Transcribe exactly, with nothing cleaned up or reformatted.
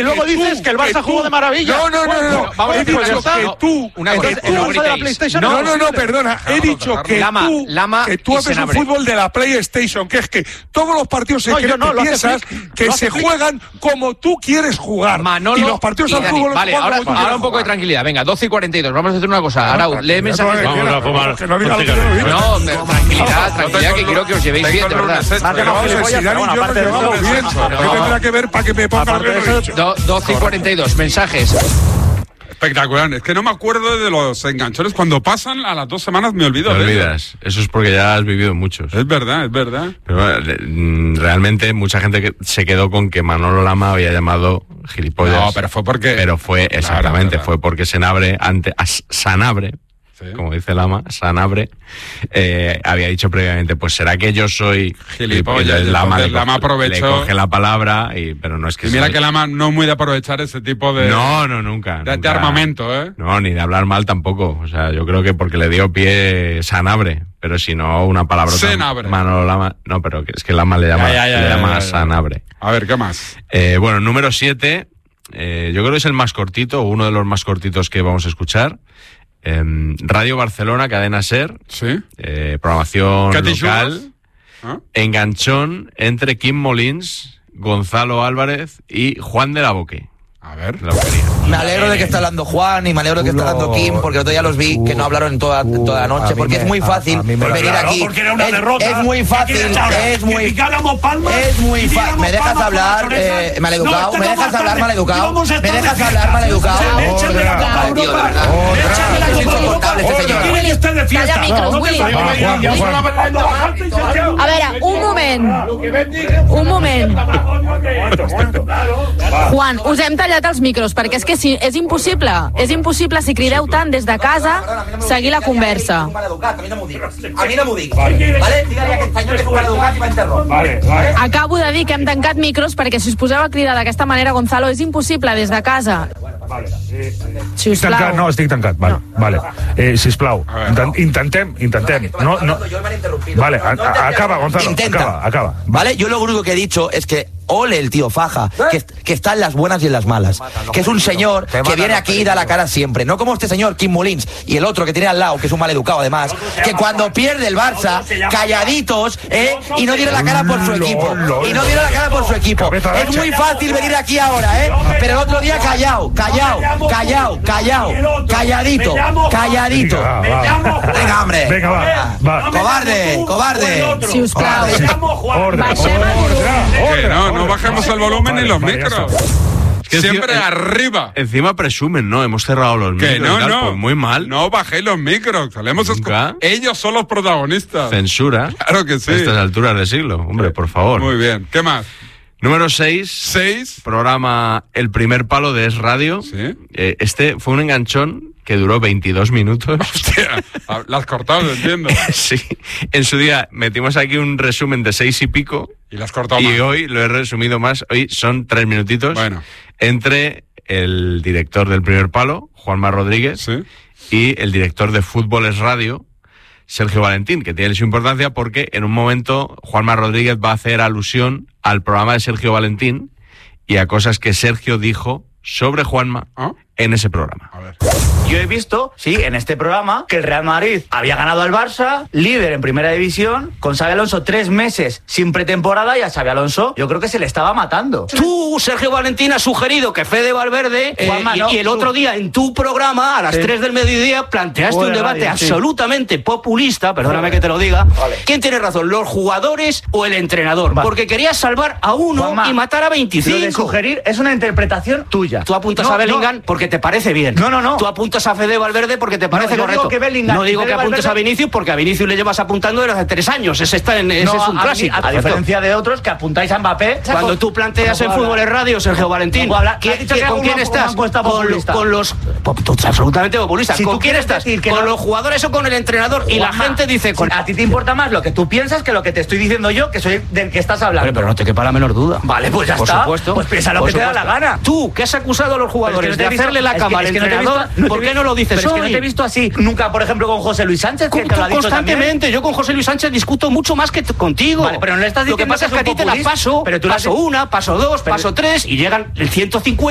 y luego dices que el Barça jugó de maravilla. No, no, no, no. Vamos a decir que tú, una cosa, que tú, no, no, no, perdona. He dicho que tú, que tú haces un fútbol de la PlayStation, que es que todos los partidos se creen que piensas que se juegan como tú quieres jugar. Manolo y los partidos al fútbol. Vale, ahora, ahora un poco de tranquilidad. Venga, doce y cuarenta y dos. Vamos a hacer una cosa. Arauz, lee mensajes. Vamos a fumar. No, tranquilidad, tranquilidad, que quiero que os llevéis bien, de verdad. ¿Qué tendrá que ver para que me ponga doce y cuarenta y dos, mensajes. Espectacular. Es que no me acuerdo de los enganchones. Cuando pasan a las dos semanas me olvido. Te de olvidas. Eso es porque ya has vivido muchos. Es verdad, es verdad. Pero realmente mucha gente que se quedó con que Manolo Lama había llamado gilipollas. No, pero fue porque... Pero fue, exactamente, claro, claro. fue porque Senabre, ante, Sanabre, sí. como dice Lama, Sanabre, eh, había dicho previamente, pues será que yo soy gilipollas. Lama, le, Lama aprovechó. Le coge la palabra, y, pero no es que... Y mira soy... que Lama no es muy de aprovechar ese tipo de... No, no, nunca. De, nunca. de armamento, ¿eh? No, ni de hablar mal tampoco. O sea, yo creo que porque le dio pie Sanabre, pero si no, una palabra... Senabre. Manolo Lama... No, pero es que Lama le llama, ya, ya, ya, le llama ya, ya, ya. Sanabre. A ver, ¿qué más? Eh, bueno, número siete... Eh, yo creo que es el más cortito, uno de los más cortitos que vamos a escuchar. Eh, Radio Barcelona, Cadena SER. Sí. Eh, programación local. ¿Ah? Enganchón entre Quim Molins, Gonzalo Álvarez y Juan de la Boque. A ver. La boquería. Me alegro de que está hablando Juan y me alegro de que está hablando Kim, porque otro día los vi que no hablaron en toda, toda la noche, porque es muy fácil venir aquí. Es, es muy fácil, es muy es muy fácil. ¿Me dejas hablar, eh, maleducado? ¿Me dejas hablar, maleducado? ¿Me dejas hablar, maleducado? Es insoportable este señor. Calla micros, Willy. A veure, un moment. Un moment. Juan, us hem tallat els micros, perquè és que si, és impossible. És impossible, si crideu tant des de casa, seguir la conversa. A mi no m'ho diguis. A mi no m'ho diguis. Vale? Digue-li a aquest senyor que és un maleducat i m'interromp. Acabo de dir que hem tancat micros perquè si us poseu a cridar d'aquesta manera, Gonzalo, és impossible des de casa. Si us plau. Tancat, no, estic tancat. Vale, no. vale. Eh, sisplau, intent, intentem, intentem. No, no. Vale, a, a, acaba, Gonzalo. Intenta. Acaba, acaba. Vale, yo lo único que he dicho es que ole el tío Faja, que, que está en las buenas y en las malas, que es un señor que viene aquí y da la cara siempre, no como este señor Quim Molins y el otro que tiene al lado, que es un maleducado además, que cuando pierde el Barça, calladitos, ¿eh? y no tiene la cara por su equipo, y no tiene la cara por su equipo. Es muy fácil venir aquí ahora, ¿eh? Pero el otro día callado, callado, callado, callado, calladito, calladito. Venga, hombre. Venga, va, va. Cobarde, cobarde. Si us plau. Baixem el no, no bajemos el volumen ni los micros. Que siempre encima, arriba. Encima presumen, ¿no? Hemos cerrado los micros. Que no, tal, no. Pues muy mal. No bajéis los micros. Ellos son los protagonistas. Censura. Claro que sí. A estas alturas del siglo. Hombre, por favor. Muy bien. ¿Qué más? Número seis. Seis. Programa El Primer Palo de Es Radio. Sí. Eh, este fue un enganchón que duró veintidós minutos. Hostia, la has cortado, entiendo. Sí. En su día metimos aquí un resumen de seis y pico. Y las has cortado Y más. hoy lo he resumido más. Hoy son tres minutitos. Bueno. Entre el director del Primer Palo, Juanma Rodríguez, sí. y el director de Fútbol Es Radio, Sergio Valentín, que tiene su importancia porque en un momento Juanma Rodríguez va a hacer alusión al programa de Sergio Valentín y a cosas que Sergio dijo sobre Juanma ¿Ah? en ese programa. A ver. Yo he visto, sí, en este programa, que el Real Madrid había ganado al Barça, líder en Primera División, con Xabi Alonso tres meses sin pretemporada, y a Xabi Alonso yo creo que se le estaba matando. Tú, Sergio Valentín, has sugerido que Fede Valverde, eh, Juanma, y, no, y el otro tú. día en tu programa, a las sí. tres del mediodía, planteaste Fuera un debate radio, sí. absolutamente populista, perdóname Fuera. que te lo diga. Vale. ¿Quién tiene razón, los jugadores o el entrenador? Vale. Porque querías salvar a uno Juanma, y matar a veinticinco. Lo de sugerir es una interpretación tuya. Tú apuntas no, a Bellingham no. porque te parece bien. No, no, no. Tú apuntas a Fede Valverde porque te parece no, yo correcto. Digo que Bellingham, no digo Fede que apuntes Valverde... a Vinicius porque a Vinicius le llevas apuntando desde hace tres años. Ese, está en, ese no, es un a clásico. Mí, a diferencia de otros que apuntáis a Mbappé. Cuando tú planteas no en Fútbol es Radio, Sergio Valentín, no ¿quién, que ¿con quién estás? Con, con los... Tú eres absolutamente populista. Si ¿Con quién estás? ¿Con no... los jugadores o con el entrenador? Y Juanma, la gente dice... Con... A ti te importa más lo que tú piensas que lo que te estoy diciendo yo, que soy del que estás hablando. Pero, pero no te quepa la menor duda. Vale, pues ya Por está. Supuesto. Pues piensa lo que supuesto. te da la gana. Tú, que has acusado a los jugadores es que no de visto, hacerle la cama al entrenador, ¿por qué no lo dices pero hoy? Es que no te he visto así nunca, por ejemplo, con José Luis Sánchez, que te lo ha dicho constantemente. También. Yo con José Luis Sánchez discuto mucho más que contigo. Vale, pero no le estás lo que diciendo pasa que es que a ti te la paso, pero tú paso una, paso dos, pero... paso tres y llegan el ciento cincuenta.